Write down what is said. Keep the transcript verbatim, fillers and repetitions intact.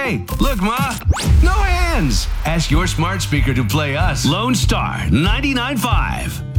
Hey, look, Ma. No hands. Ask your smart speaker to play us. Lone Star ninety-nine point five.